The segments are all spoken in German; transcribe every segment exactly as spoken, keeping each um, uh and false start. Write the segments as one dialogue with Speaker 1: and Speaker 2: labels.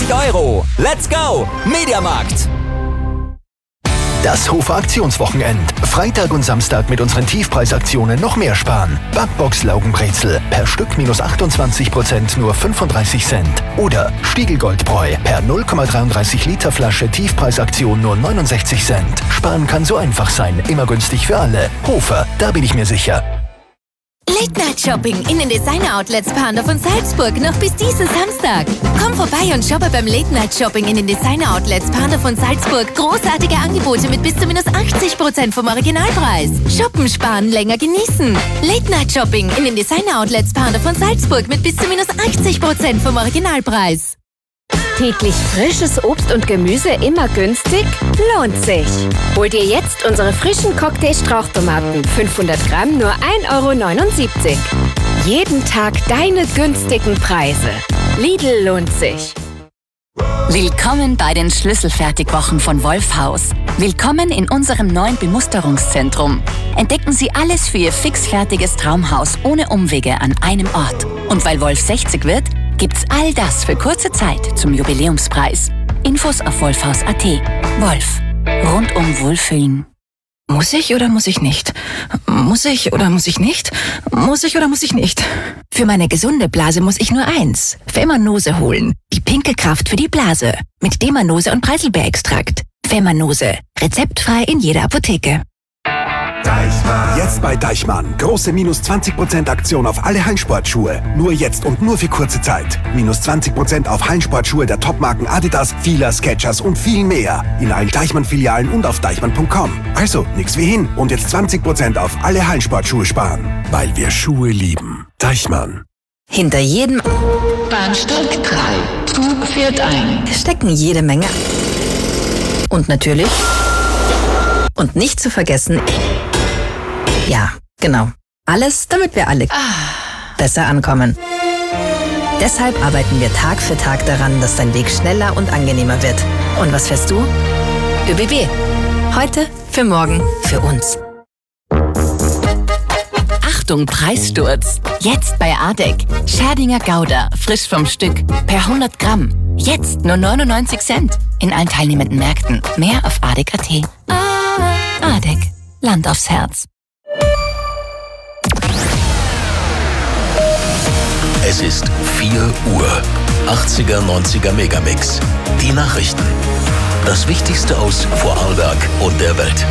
Speaker 1: neunzig Euro. Let's go! Mediamarkt!
Speaker 2: Das Hofer Aktionswochenend. Freitag und Samstag mit unseren Tiefpreisaktionen noch mehr sparen. Backbox Laugenbrezel per Stück minus achtundzwanzig Prozent nur fünfunddreißig Cent. Oder Stiegelgoldbräu per null Komma dreiunddreißig Liter Flasche Tiefpreisaktion nur neunundsechzig Cent. Sparen kann so einfach sein. Immer günstig für alle. Hofer, da bin ich mir sicher.
Speaker 3: Late-Night-Shopping in den Designer-Outlets Pandorf und Salzburg noch bis diesen Samstag. Komm vorbei und shoppe beim Late-Night-Shopping in den Designer-Outlets Pandorf und Salzburg. Großartige Angebote mit bis zu minus achtzig Prozent vom Originalpreis. Shoppen, sparen, länger genießen. Late-Night-Shopping in den Designer-Outlets Pandorf und Salzburg mit bis zu minus achtzig Prozent vom Originalpreis.
Speaker 4: Täglich frisches Obst und Gemüse immer günstig? Lohnt sich! Hol dir jetzt unsere frischen Cocktail-Strauchtomaten. fünfhundert Gramm nur ein Euro neunundsiebzig. Jeden Tag deine günstigen Preise. Lidl lohnt sich.
Speaker 5: Willkommen bei den Schlüsselfertigwochen von Wolfhaus. Willkommen in unserem neuen Bemusterungszentrum. Entdecken Sie alles für Ihr fixfertiges Traumhaus ohne Umwege an einem Ort. Und weil Wolf sechzig wird, gibt's all das für kurze Zeit zum Jubiläumspreis. Infos auf wolfhaus punkt at. Wolf. Rundum Wohlfühlen.
Speaker 6: Muss ich oder muss ich nicht? Muss ich oder muss ich nicht? Muss ich oder muss ich nicht? Für meine gesunde Blase muss ich nur eins. Femanose holen. Die pinke Kraft für die Blase. Mit Demanose und Preiselbeerextrakt. Femanose. Rezeptfrei in jeder Apotheke.
Speaker 7: Deichmann. Jetzt bei Deichmann. Große minus zwanzig Prozent Aktion auf alle Hallensportschuhe. Nur jetzt und nur für kurze Zeit. Minus zwanzig Prozent auf Hallensportschuhe der Topmarken Adidas, Fila, Skechers und viel mehr. In allen Deichmann-Filialen und auf deichmann punkt com. Also, nix wie hin. Und jetzt zwanzig Prozent auf alle Hallensportschuhe sparen. Weil wir Schuhe lieben. Deichmann.
Speaker 6: Hinter jedem
Speaker 8: Bahnsteig drei. Zug fährt ein.
Speaker 6: stecken jede Menge. Und natürlich... Und nicht zu vergessen... Ja, genau. Alles, damit wir alle besser ankommen. Deshalb arbeiten wir Tag für Tag daran, dass dein Weg schneller und angenehmer wird. Und was fährst du? ÖBB. Heute, für morgen, für uns.
Speaker 5: Achtung, Preissturz. Jetzt bei Adek. Scherdinger Gouda, frisch vom Stück. Per hundert Gramm. Jetzt nur neunundneunzig Cent. In allen teilnehmenden Märkten. Mehr auf adek punkt at. Adek. Land aufs Herz.
Speaker 9: Es ist vier Uhr. achtziger, neunziger Megamix. Die Nachrichten. Das Wichtigste aus Vorarlberg und der Welt.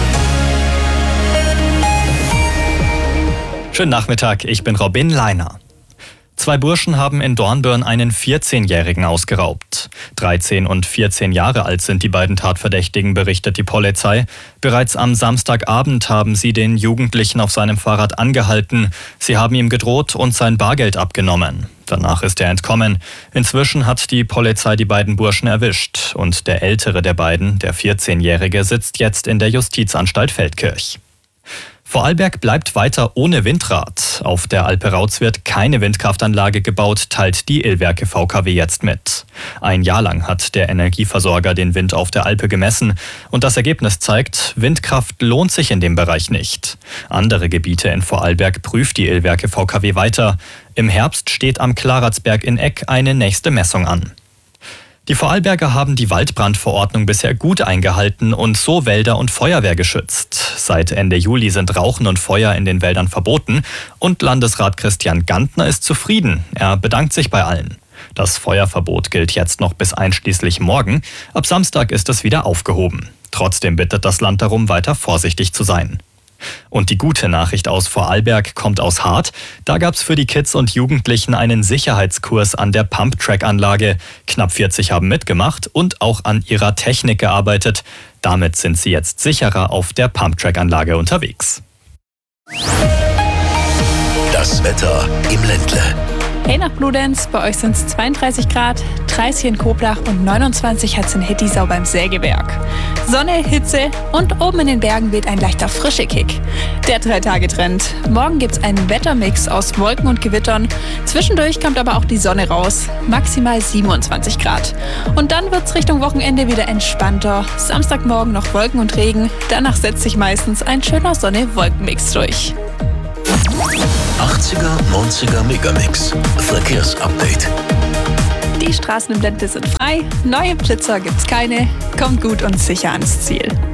Speaker 10: Schönen Nachmittag, ich bin Robin Leiner. Zwei Burschen haben in Dornbirn einen vierzehnjährigen ausgeraubt. dreizehn und vierzehn Jahre alt sind die beiden Tatverdächtigen, berichtet die Polizei. Bereits am Samstagabend haben sie den Jugendlichen auf seinem Fahrrad angehalten. Sie haben ihm gedroht und sein Bargeld abgenommen. Danach ist er entkommen. Inzwischen hat die Polizei die beiden Burschen erwischt. Und der ältere der beiden, der vierzehnjährige, sitzt jetzt in der Justizanstalt Feldkirch. Vorarlberg bleibt weiter ohne Windrad. Auf der Alpe Rautz wird keine Windkraftanlage gebaut, teilt die Illwerke V K W jetzt mit. Ein Jahr lang hat der Energieversorger den Wind auf der Alpe gemessen und das Ergebnis zeigt, Windkraft lohnt sich in dem Bereich nicht. Andere Gebiete in Vorarlberg prüft die Illwerke V K W weiter. Im Herbst steht am Klaratzberg in Eck eine nächste Messung an. Die Vorarlberger haben die Waldbrandverordnung bisher gut eingehalten und so Wälder und Feuerwehr geschützt. Seit Ende Juli sind Rauchen und Feuer in den Wäldern verboten und Landesrat Christian Gantner ist zufrieden. Er bedankt sich bei allen. Das Feuerverbot gilt jetzt noch bis einschließlich morgen. Ab Samstag ist es wieder aufgehoben. Trotzdem bittet das Land darum, weiter vorsichtig zu sein. Und die gute Nachricht aus Vorarlberg kommt aus Hart. Da gab es für die Kids und Jugendlichen einen Sicherheitskurs an der Pump-Track-Anlage. Knapp vierzig haben mitgemacht und auch an ihrer Technik gearbeitet. Damit sind sie jetzt sicherer auf der Pump-Track-Anlage unterwegs.
Speaker 9: Das Wetter im Ländle.
Speaker 11: Hey nach Bludenz, bei euch sind es zweiunddreißig Grad, dreißig in Koblach und neunundzwanzig hat es in Hittisau beim Sägewerk. Sonne, Hitze und oben in den Bergen weht ein leichter frische Kick. Der Drei-Tage-Trend. Morgen gibt es einen Wettermix aus Wolken und Gewittern. Zwischendurch kommt aber auch die Sonne raus. Maximal siebenundzwanzig Grad. Und dann wird es Richtung Wochenende wieder entspannter. Samstagmorgen noch Wolken und Regen. Danach setzt sich meistens ein schöner Sonne-Wolken-Mix durch.
Speaker 9: achtziger, neunziger Megamix. Verkehrsupdate.
Speaker 11: Die Die Straßen im Ländle sind frei, neue Blitzer gibt's keine. Kommt gut und sicher ans Ziel.